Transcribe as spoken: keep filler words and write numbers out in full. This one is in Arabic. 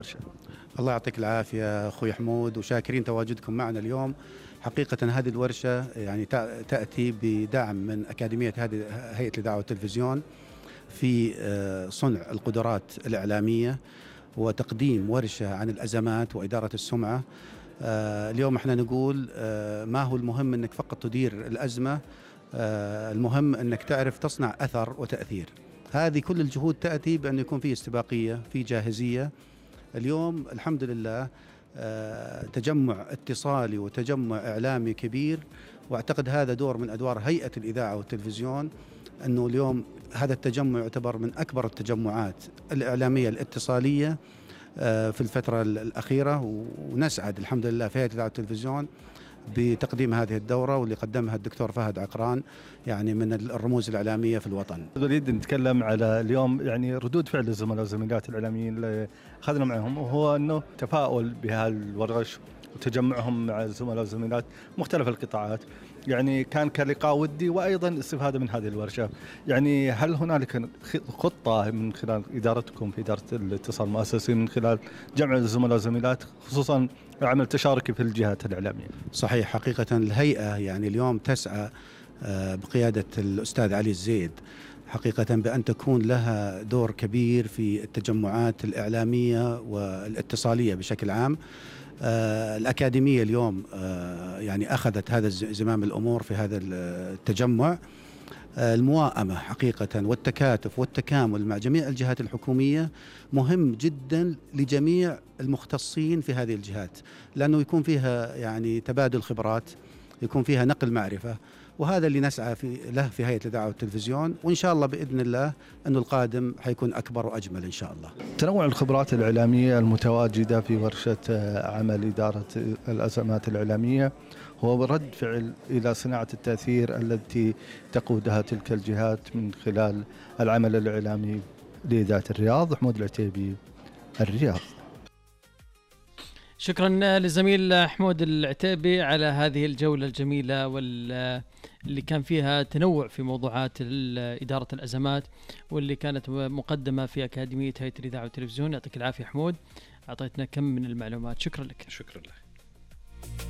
الله يعطيك العافية أخوي حمود، وشاكرين تواجدكم معنا اليوم. حقيقة هذه الورشة يعني تأتي بدعم من أكاديمية هذه هيئة الإذاعة والتلفزيون في صنع القدرات الإعلامية وتقديم ورشة عن الأزمات وإدارة السمعة. اليوم احنا نقول ما هو المهم أنك فقط تدير الأزمة، المهم أنك تعرف تصنع أثر وتأثير. هذه كل الجهود تأتي بأن يكون في استباقية، في جاهزية. اليوم الحمد لله تجمع اتصالي وتجمع إعلامي كبير، واعتقد هذا دور من أدوار هيئة الإذاعة والتلفزيون، أنه اليوم هذا التجمع يعتبر من أكبر التجمعات الإعلامية الاتصالية في الفترة الأخيرة، ونسعد الحمد لله في هيئة الإذاعة والتلفزيون بتقديم هذه الدورة واللي قدمها الدكتور فهد عقران، يعني من الرموز الإعلامية في الوطن. نريد نتكلم على اليوم يعني ردود فعل الزملاء والزميلات الإعلاميين اللي أخذنا معهم، وهو أنه تفاؤل بهالورش وتجمعهم مع الزملاء والزميلات مختلف القطاعات، يعني كان كلقاء ودي وأيضا استفادة من هذه الورشة. يعني هل هنالك خطة من خلال إدارتكم في إدارة الاتصال المؤسسي من خلال جمع الزملاء والزميلات، خصوصا العمل التشاركي في الجهات الإعلامية؟ صحيح، حقيقة الهيئة يعني اليوم تسعى بقيادة الأستاذ علي الزيد حقيقة بأن تكون لها دور كبير في التجمعات الإعلامية والاتصالية بشكل عام. آه الأكاديمية اليوم آه يعني أخذت هذا زمام الأمور في هذا التجمع. آه المواءمة حقيقة والتكاتف والتكامل مع جميع الجهات الحكومية مهم جدا لجميع المختصين في هذه الجهات، لأنه يكون فيها يعني تبادل خبرات، يكون فيها نقل معرفة، وهذا اللي نسعى في له في هيئة الإذاعة والتلفزيون، وإن شاء الله بإذن الله أنه القادم حيكون أكبر وأجمل إن شاء الله. تنوع الخبرات الإعلامية المتواجدة في ورشة عمل إدارة الأزمات الإعلامية هو رد فعل إلى صناعة التأثير التي تقودها تلك الجهات من خلال العمل الإعلامي لإذاعة الرياض. حمود العتيبي، الرياض. شكرا للزميل حمود العتيبي على هذه الجولة الجميلة واللي كان فيها تنوع في موضوعات إدارة الأزمات، واللي كانت مقدمة في أكاديمية هيئة الإذاعة والتلفزيون. يعطيك العافية حمود، أعطيتنا كم من المعلومات. شكرا لك. شكرا لك.